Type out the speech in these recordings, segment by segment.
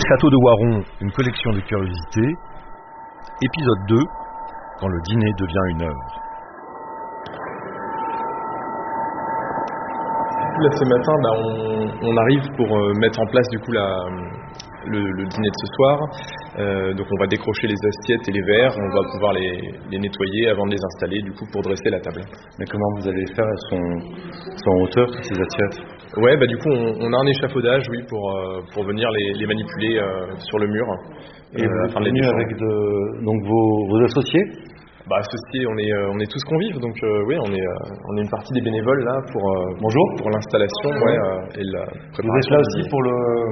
château de Waron, une collection de curiosités. Épisode 2, quand le dîner devient une œuvre. Là, ce matin, on arrive pour mettre en place du coup le dîner de ce soir. Donc on va décrocher les assiettes et les verres, on va pouvoir les nettoyer avant de les installer du coup pour dresser la table. Mais comment vous allez faire? Elles sont en hauteur, toutes ces assiettes? Ouais, du coup on a un échafaudage, oui, pour venir les manipuler sur le mur. Et vous êtes venu avec donc vos associés? Associés, on est tous convives, donc oui, on est une partie des bénévoles là Bonjour. Pour l'installation, et la préparation. Vous êtes là aussi pour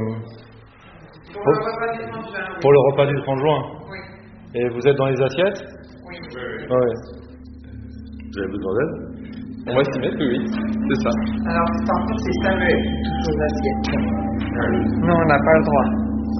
le repas du 30 juin. Oui. Et vous êtes dans les assiettes? Oui. Ouais. Vous avez besoin d'aide? On va s'y mettre, oui, c'est ça. Alors, par contre, c'est Samuel qui touche aux assiettes. Non, on n'a pas le droit.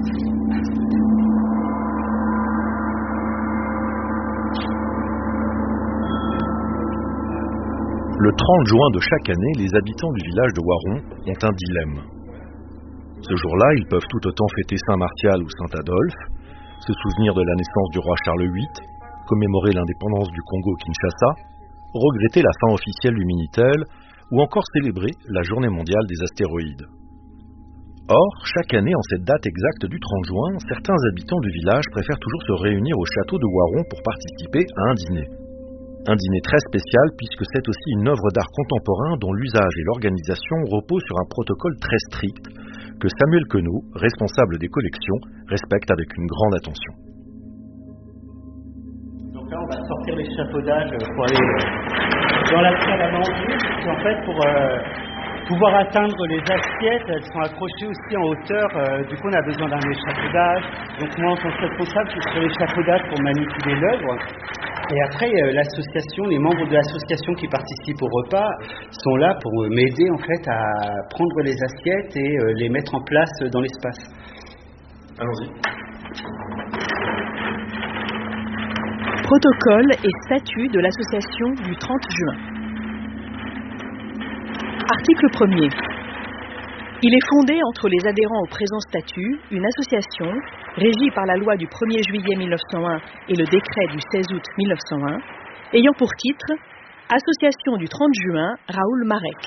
Le 30 juin de chaque année, les habitants du village de Waron ont un dilemme. Ce jour-là, ils peuvent tout autant fêter Saint-Martial ou Saint-Adolphe, se souvenir de la naissance du roi Charles VIII, commémorer l'indépendance du Congo-Kinshasa, regretter la fin officielle du Minitel ou encore célébrer la journée mondiale des astéroïdes. Or, chaque année, en cette date exacte du 30 juin, certains habitants du village préfèrent toujours se réunir au château de Waron pour participer à un dîner. Un dîner très spécial puisque c'est aussi une œuvre d'art contemporain dont l'usage et l'organisation reposent sur un protocole très strict que Samuel Queneau, responsable des collections, respecte avec une grande attention. Donc là, on va sortir l'échafaudage pour aller dans la salle à manger. En fait, pour pouvoir atteindre les assiettes, elles sont accrochées aussi en hauteur. Du coup, on a besoin d'un échafaudage. Donc moi, en tant que responsable, je suis sur l'échafaudage pour manipuler l'œuvre. Et après, l'association, les membres de l'association qui participent au repas sont là pour m'aider en fait à prendre les assiettes et les mettre en place dans l'espace. Allons-y. Protocole et statut de l'association du 30 juin. Article 1er. Il est fondé entre les adhérents au présent statut une association régie par la loi du 1er juillet 1901 et le décret du 16 août 1901, ayant pour titre Association du 30 juin Raoul Marek.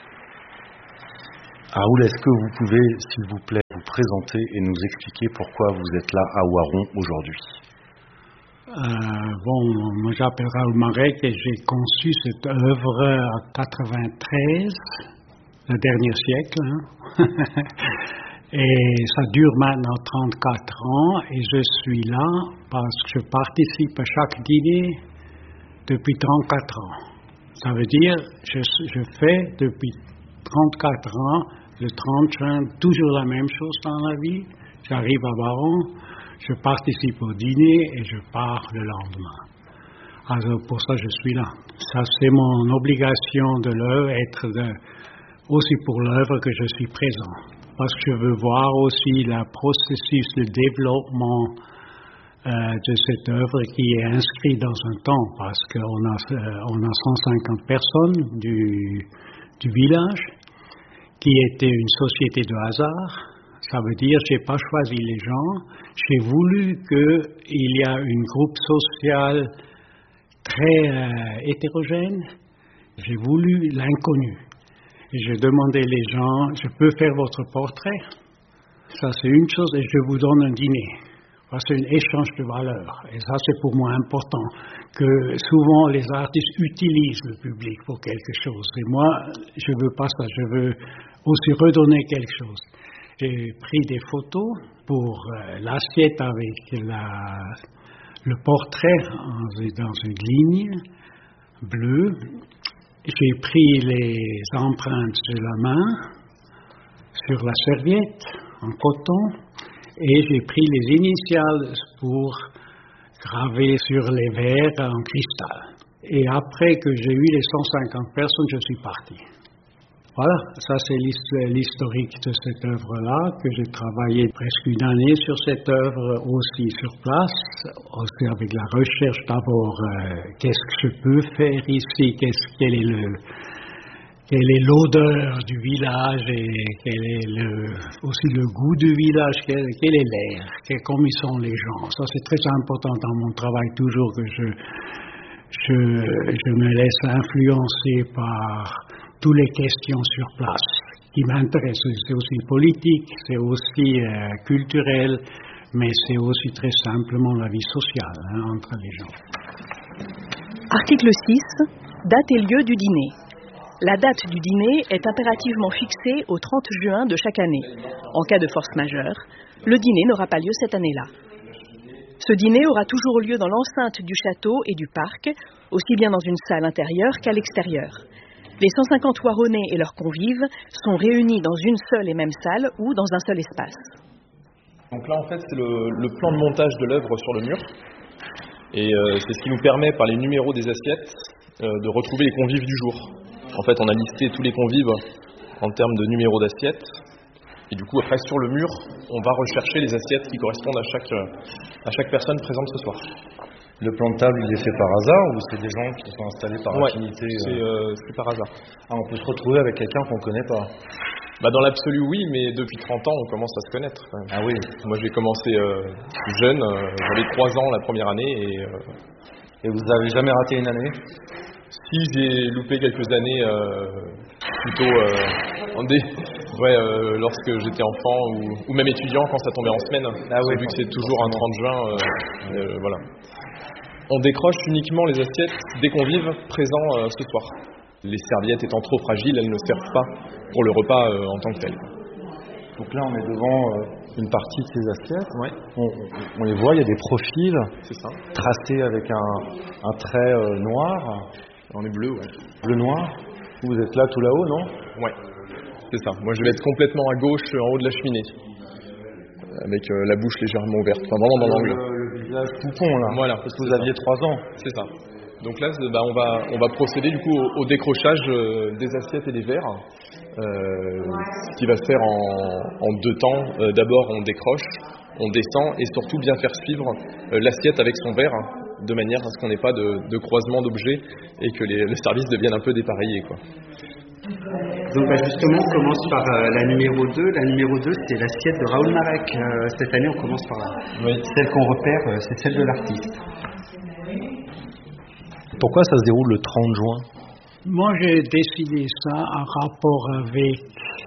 Raoul, est-ce que vous pouvez, s'il vous plaît, vous présenter et nous expliquer pourquoi vous êtes là à Waron aujourd'hui? Moi j'appelle Raoul Marek et j'ai conçu cette œuvre en 93, le dernier siècle. Et ça dure maintenant 34 ans et je suis là parce que je participe à chaque dîner depuis 34 ans. Ça veut dire que je fais depuis 34 ans, le 30 juin, toujours la même chose dans la vie. J'arrive à Waron, je participe au dîner et je pars le lendemain. Alors pour ça je suis là. Ça c'est mon obligation de l'œuvre, aussi pour l'œuvre que je suis présent. Parce que je veux voir aussi le processus de développement de cette œuvre qui est inscrit dans un temps, parce qu'on a 150 personnes du village qui était une société de hasard. Ça veut dire que je n'ai pas choisi les gens, j'ai voulu qu'il y ait un groupe social très hétérogène, j'ai voulu l'inconnu. Je demandais les gens, je peux faire votre portrait? Ça c'est une chose et je vous donne un dîner. C'est un échange de valeurs. Et ça c'est pour moi important, que souvent les artistes utilisent le public pour quelque chose. Et moi, je ne veux pas ça, je veux aussi redonner quelque chose. J'ai pris des photos pour l'assiette avec le portrait dans une ligne bleue. J'ai pris les empreintes de la main sur la serviette en coton et j'ai pris les initiales pour graver sur les verres en cristal. Et après que j'ai eu les 150 personnes, je suis parti. Voilà, ça c'est l'historique de cette œuvre-là, que j'ai travaillé presque une année sur cette œuvre, aussi sur place, aussi avec la recherche d'abord, qu'est-ce que je peux faire ici, quel est quelle est l'odeur du village et quel est aussi le goût du village, quel est l'air, comment ils sont les gens. Ça, c'est très important dans mon travail, toujours que je me laisse influencer par toutes les questions sur place qui m'intéressent. C'est aussi politique, c'est aussi culturel, mais c'est aussi très simplement la vie sociale entre les gens. Article 6. Date et lieu du dîner. La date du dîner est impérativement fixée au 30 juin de chaque année. En cas de force majeure, le dîner n'aura pas lieu cette année-là. Ce dîner aura toujours lieu dans l'enceinte du château et du parc, aussi bien dans une salle intérieure qu'à l'extérieur. Les 150 Waronnais et leurs convives sont réunis dans une seule et même salle ou dans un seul espace. Donc là, en fait, c'est le plan de montage de l'œuvre sur le mur. Et c'est ce qui nous permet, par les numéros des assiettes, de retrouver les convives du jour. En fait, on a listé tous les convives en termes de numéros d'assiettes. Et du coup, après, sur le mur, on va rechercher les assiettes qui correspondent à chaque personne présente ce soir. Le plan de table, il est fait par hasard ou c'est des gens qui sont installés par affinité c'est par hasard. Ah, on peut se retrouver avec quelqu'un qu'on ne connaît pas. Dans l'absolu, oui, mais depuis 30 ans, on commence à se connaître. Ah oui. Moi, j'ai commencé jeune, j'avais 3 ans la première année. Et vous n'avez jamais raté une année? Si, j'ai loupé quelques années, plutôt lorsque j'étais enfant ou même étudiant quand ça tombait en semaine. Ah oui, vu que c'est toujours un 30 juin, voilà. On décroche uniquement les assiettes des convives présents ce soir. Les serviettes étant trop fragiles, elles ne servent pas pour le repas en tant que tel. Donc là, on est devant une partie de ces assiettes. Ouais. On les voit, il y a des profils tracés avec un trait noir. On est bleu, ouais. Bleu-noir. Vous êtes là, tout là-haut, non? Ouais, c'est ça. Moi, je vais être complètement à gauche, en haut de la cheminée, avec la bouche légèrement ouverte, enfin vraiment dans l'angle. Le visage poupon, là. Voilà. Parce que vous aviez 3 ans. C'est ça. Donc là, on va procéder du coup au décrochage des assiettes et des verres, ce qui va se faire en 2 temps. D'abord, on décroche, on descend et surtout bien faire suivre l'assiette avec son verre, de manière à ce qu'on n'ait pas de croisement d'objets et que le service devienne un peu dépareillé, quoi. Donc justement, on commence par la numéro 2. La numéro 2, c'est l'assiette de Raoul Marek. Cette année, on commence par là. Oui. Celle qu'on repère, c'est celle de l'artiste. Pourquoi ça se déroule le 30 juin? Moi, j'ai décidé ça en rapport avec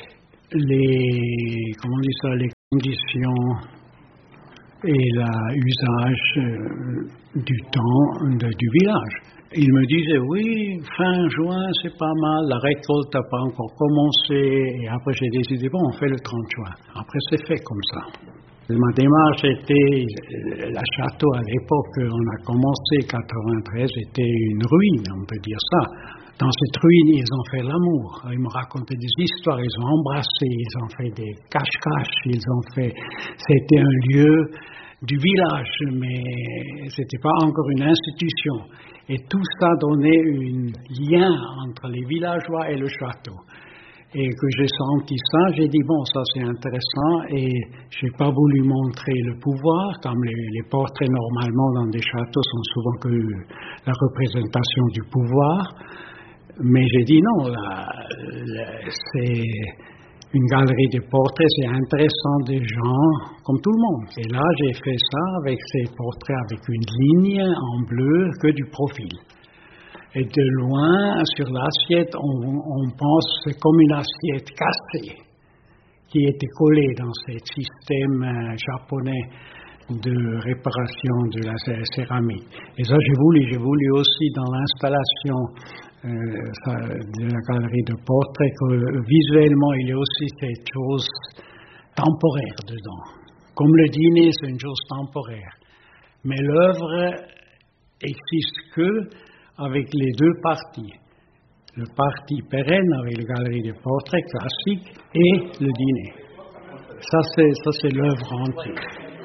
les conditions et l'usage du temps du village. Il me disait, oui, fin juin, c'est pas mal, la récolte n'a pas encore commencé. Et après, j'ai décidé, bon, on fait le 30 juin. Après, c'est fait comme ça. Ma démarche était, la château à l'époque, on a commencé 93, était une ruine, on peut dire ça. Dans cette ruine, ils ont fait l'amour. Ils me racontaient des histoires, ils ont embrassé, ils ont fait des cache-cache, c'était un lieu du village, mais c'était pas encore une institution. Et tout ça donnait un lien entre les villageois et le château. Et que j'ai senti ça, j'ai dit, bon, ça c'est intéressant, et j'ai pas voulu montrer le pouvoir, comme les portraits normalement dans des châteaux sont souvent que la représentation du pouvoir. Mais j'ai dit non, c'est une galerie de portraits, c'est intéressant des gens comme tout le monde. Et là, j'ai fait ça avec ces portraits avec une ligne en bleu que du profil. Et de loin, sur l'assiette, on pense que c'est comme une assiette cassée qui était collée dans ce système japonais de réparation de la céramique. Et ça, j'ai voulu aussi dans l'installation de la galerie de portraits que visuellement, il y a aussi cette chose temporaire dedans. Comme le dîner, c'est une chose temporaire. Mais l'œuvre existe que avec les deux parties. Le parti pérenne avec la galerie de portraits classique et le dîner. Ça, c'est l'œuvre entière.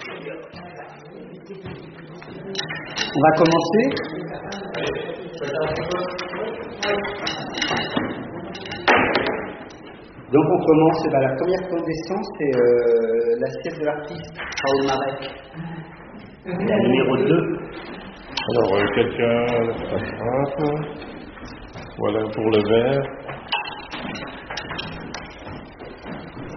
On va commencer. Donc on commence, la première connaissance, c'est l'assiette de l'artiste, Raoul Marek. La numéro 2. Alors, quelqu'un passe. Voilà pour le verre.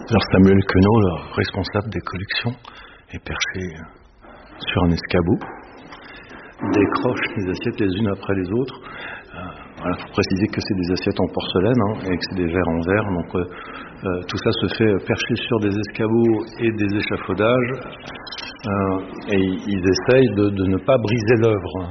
Alors Samuel Queneau, le responsable des collections, est perché sur un escabeau, décroche les assiettes les unes après les autres. Voilà, faut préciser que c'est des assiettes en porcelaine et que c'est des verres en verre. Donc tout ça se fait perché sur des escabeaux et des échafaudages. Et ils essayent de ne pas briser l'œuvre.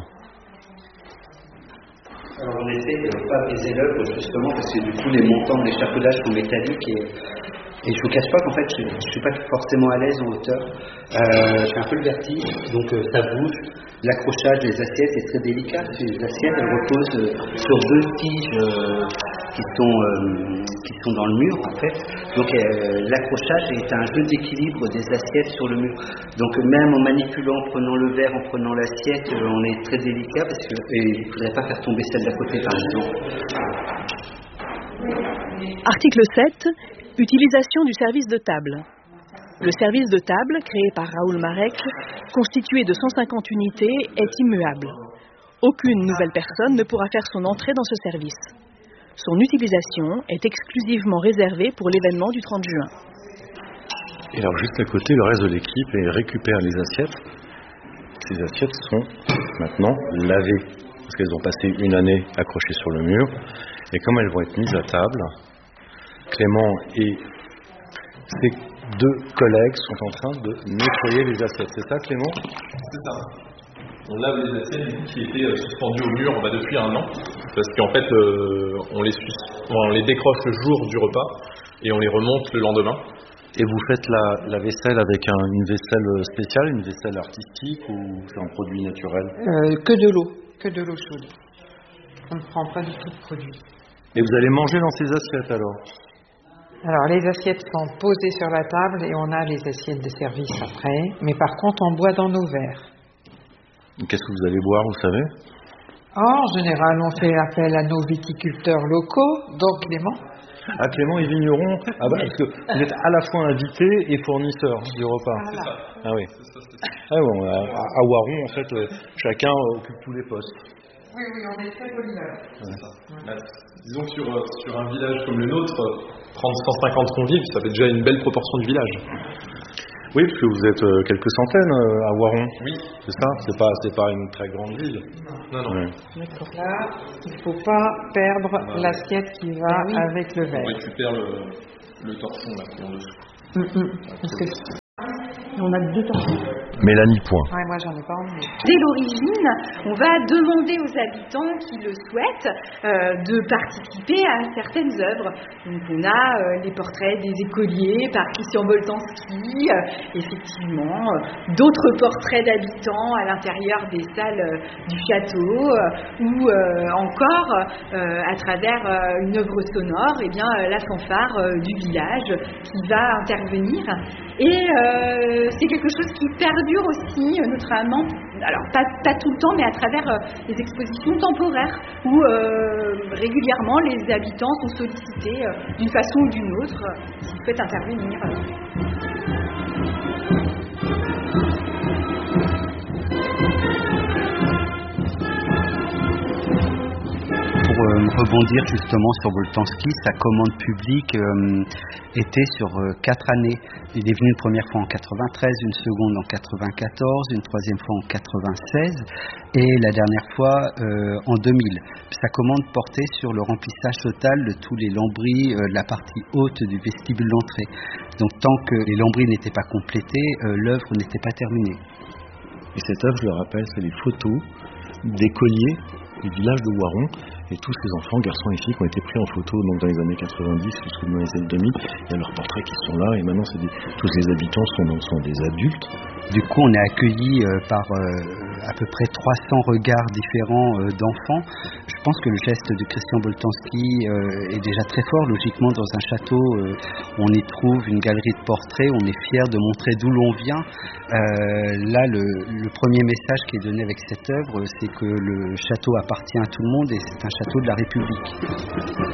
Alors on essaie de ne pas briser l'œuvre justement parce que du coup les montants de l'échafaudage sont métalliques et je vous cache pas qu'en fait je suis pas forcément à l'aise en hauteur. J'ai un peu le vertige, donc ça bouge. L'accrochage des assiettes est très délicat. Les assiettes elles reposent sur deux tiges qui sont dans le mur en fait. Donc l'accrochage est un jeu d'équilibre des assiettes sur le mur. Donc même en manipulant, en prenant le verre, en prenant l'assiette, on est très délicat parce que il ne faudrait pas faire tomber celle d'à côté par exemple. Article 7. Utilisation du service de table. Le service de table, créé par Raoul Marek, constitué de 150 unités, est immuable. Aucune nouvelle personne ne pourra faire son entrée dans ce service. Son utilisation est exclusivement réservée pour l'événement du 30 juin. Et alors juste à côté, le reste de l'équipe récupère les assiettes. Ces assiettes sont maintenant lavées, parce qu'elles ont passé une année accrochées sur le mur. Et comme elles vont être mises à table, Clément et ses deux collègues sont en train de nettoyer les assiettes. C'est ça, Clément ? C'est ça. On lave les assiettes qui étaient suspendues au mur depuis un an, parce qu'en fait, on les décroche le jour du repas et on les remonte le lendemain. Et vous faites la vaisselle avec une vaisselle spéciale, une vaisselle artistique ou c'est un produit naturel ? Que de l'eau chaude. On ne prend pas du tout de produit. Et vous allez manger dans ces assiettes alors ? Alors les assiettes sont posées sur la table et on a les assiettes de service après, mais par contre on boit dans nos verres. Qu'est-ce que vous allez boire, vous savez ? En général, on fait appel à nos viticulteurs locaux, donc Clément. Ah, Clément et vigneron. Ah bah, parce que vous êtes à la fois invité et fournisseur du repas. Voilà. C'est ça. Ah oui. C'est ça. Ah bon, à Waron, en fait, chacun occupe tous les postes. Oui, on est très polyvalents. C'est ça. Ouais. Disons que sur un village comme le nôtre, 150 convives, ça fait déjà une belle proportion du village. Oui, parce que vous êtes quelques centaines à Waron. Oui. C'est ça ? C'est pas une très grande ville. Non. Ouais. D'accord. Là, il ne faut pas perdre l'assiette qui va avec le verre. On récupère le torchon là qui est en dessous. On a 2 torchons. Mélanie Point. Ouais, moi j'en ai pas envie. Dès l'origine, on va demander aux habitants qui le souhaitent de participer à certaines œuvres. Donc on a les portraits des écoliers par Christian Boltanski, effectivement, d'autres portraits d'habitants à l'intérieur des salles du château, ou encore à travers une œuvre sonore, la fanfare du village qui va intervenir. Et c'est quelque chose qui perdure aussi, notamment, alors pas tout le temps, mais à travers les expositions temporaires, où régulièrement les habitants sont sollicités d'une façon ou d'une autre, s'ils souhaitent intervenir. Pour rebondir justement sur Boltanski, sa commande publique était sur 4 années. Il est venu une première fois en 93, une seconde en 94, une troisième fois en 96 et la dernière fois en 2000. Sa commande portait sur le remplissage total de tous les lambris de la partie haute du vestibule d'entrée. Donc tant que les lambris n'étaient pas complétés, l'œuvre n'était pas terminée. Et cette œuvre, je le rappelle, c'est les photos d'écoliers du village de Waron et tous ces enfants, garçons et filles, qui ont été pris en photo donc dans les années 90 jusqu'aux années 2000. Il y a leurs portraits qui sont là et maintenant tous les habitants sont des adultes. Du coup, on est accueillis par à peu près 300 regards différents d'enfants. Je pense que le geste de Christian Boltanski est déjà très fort. Logiquement, dans un château, on y trouve une galerie de portraits, on est fier de montrer d'où l'on vient. Là, le premier message qui est donné avec cette œuvre, c'est que le château appartient à tout le monde et c'est un château de la République.